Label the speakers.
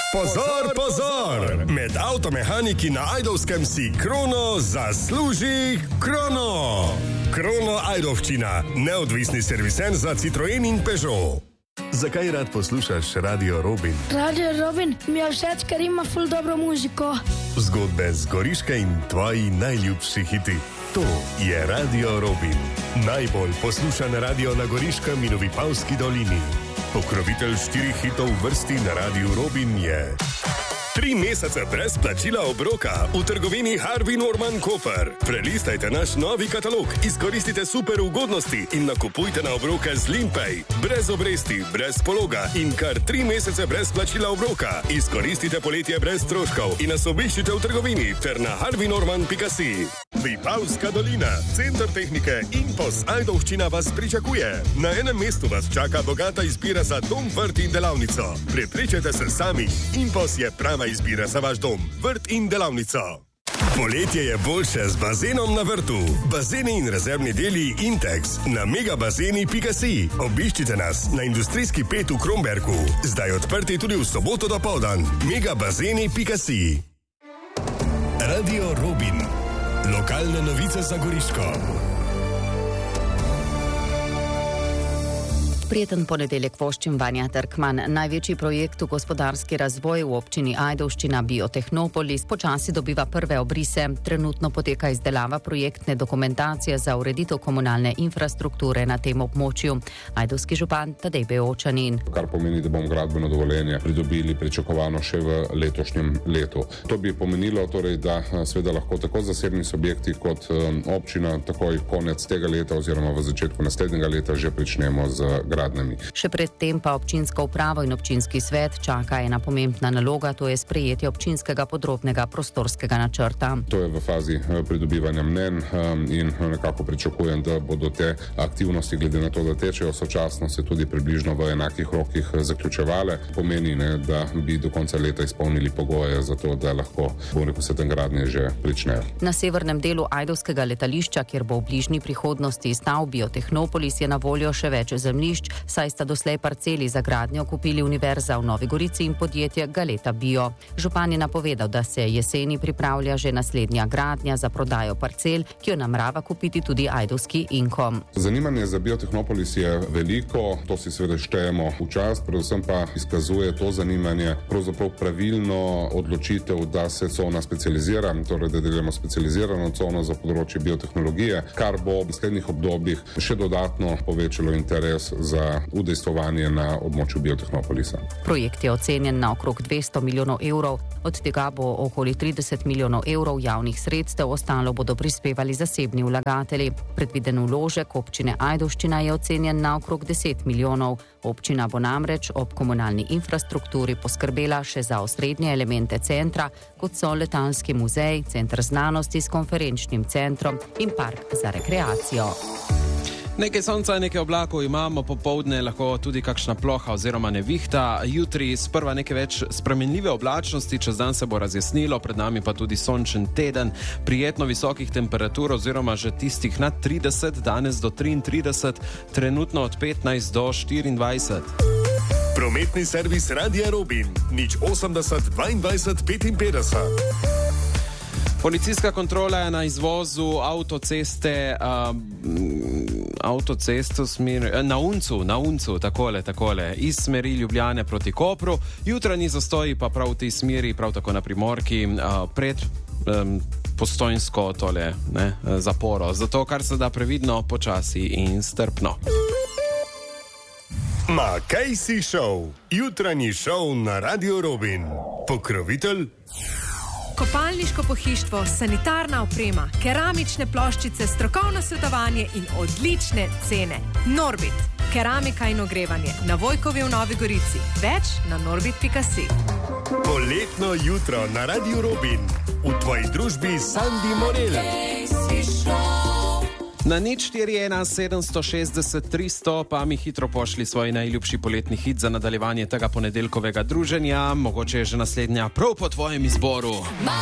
Speaker 1: Pozor, pozor! Med avtomehaniki na Ajdovskem si Krono zasluži Krono! Krono Ajdovščina, neodvisni serviser za Citroen in Peugeot. Zakaj rad poslušaš Radio Robin?
Speaker 2: Radio Robin mi je všeč, ker ima ful dobro muziko.
Speaker 1: Zgodbe z Goriške in tvoji najljubši hiti. To je Radio Robin. Najbolj poslušan radio na Goriškem in v Vipavski dolini. Pokrovitelj 4 hitov v vrsti na Radiu Robin je 3 mesece brez plačila obroka v trgovini Harvey Norman Koper. Prelistajte naš novi katalog, izkoristite super ugodnosti in nakupujte na obroke z Limpay. Brez obresti, brez pologa in kar 3 mesece brez plačila obroka. Izkoristite poletje brez stroškov in nas obiščite v trgovini ter na harveynorman.si. Vipavska dolina, center tehnike InPos Ajdovščina vas pričakuje. Na enem mestu vas čaka bogata izbira za dom, vrt in delavnico. Prepričajte se sami, InPos je prava izbira za vaš dom, vrt in delavnico. Poletje je boljše z bazenom na vrtu. Bazeni in rezervni deli Intex na megabazeni.si. Obiščite nas na industrijski 5 v Kromberku. Zdaj odprti tudi v soboto dopoldan. megabazeni.si. Radio Robin. Lokalne novice za Goriško.
Speaker 3: Prijeten ponedeljek voščim Vanja Trkman. Največji projekt v gospodarski razvoj v občini Ajdovščina Biotehnopolis počasi dobiva prve obrise. Trenutno poteka izdelava projektne dokumentacije za ureditev komunalne infrastrukture na tem območju. Ajdovski župan Tadej Beočanin.
Speaker 4: Kar pomeni, da bomo gradbeno dovoljenje pridobili pričakovano še v letošnjem letu. To bi pomenilo torej, da seveda lahko tako zasebni subjekti kot občina takoj konec tega leta oziroma v začetku naslednjega leta že pričnemo z gradbenimi. Še predtem pa občinsko upravo in občinski svet čaka ena pomembna naloga, to je sprejetje občinskega podrobnega prostorskega načrta. To je v fazi pridobivanja mnenj in nekako pričakujem, da bodo te aktivnosti, glede na to, da tečejo sočasno, se tudi približno v enakih rokih zaključevale. Pomeni, da bi do konca leta izpolnili pogoje za to, da lahko se tam gradnje že pričnejo.
Speaker 3: Na severnem delu Ajdovskega letališča, kjer bo v bližnji prihodnosti stal Biotehnopolis, je na voljo še več zemljišč, saj sta doslej parceli za gradnjo kupili Univerza v Novi Gorici in podjetje Galeta Bio. Župan je napovedal, da se jeseni pripravlja že naslednja gradnja za prodajo parcel, ki jo namrava kupiti tudi ajdovski Inkom.
Speaker 4: Zanimanje za Biotehnopolis je veliko, to si seveda štejemo v čast, predvsem pa izkazuje to zanimanje pravzaprav pravilno odločitev, da se cona specializira, torej da delujemo specializirano cono za področje biotehnologije, kar bo v naslednjih obdobjih še dodatno povečalo interes za udejstvovanje na območju Biotehnopolisa.
Speaker 3: Projekt je ocenjen na okrog 200 milijonov evrov, od tega bo okoli 30 milijonov evrov javnih sredstev, ostalo bodo prispevali zasebni vlagatelji. Predviden vložek občine Ajdovščina je ocenjen na okrog 10 milijonov. Občina bo namreč ob komunalni infrastrukturi poskrbela še za osrednje elemente centra, kot so letalski muzej, center znanosti s konferenčnim centrom in park za rekreacijo.
Speaker 5: Nekaj sonca in nekaj oblakov imamo, popoldne lahko tudi kakšna ploha oziroma nevihta. Jutri sprva nekaj več spremenljive oblačnosti, čez dan se bo razjasnilo, pred nami pa tudi sončen teden. Prijetno visokih temperatur oziroma že tistih nad 30, danes do 33, trenutno od 15 do 24.
Speaker 1: Prometni servis Radia Robin, 080 22 55.
Speaker 5: Policijska kontrola je na izvozu na Uncu, takole, iz smeri Ljubljane proti Kopru. Jutranji zastoji pa prav v tej smeri, prav tako na Primorki, pred Postojnsko zaporo. Zato kar se da previdno, počasi in strpno.
Speaker 1: Makejsi šov, jutranji šov na Radio Robin. Pokrovitelj
Speaker 6: kopalniško pohištvo, sanitarna oprema, keramične ploščice, strokovno svetovanje in odlične cene. Norbit, keramika in ogrevanje, na Vojkovi v Novi Gorici. Več na norbit.si.
Speaker 1: Poletno jutro na Radio Robin. V tvoji družbi Sandi Morel.
Speaker 5: Na 041 760 300 pa mi hitro pošli svoj najljubši poletni hit za nadaljevanje tega ponedeljkovega druženja. Mogoče je že naslednja prav po tvojem izboru.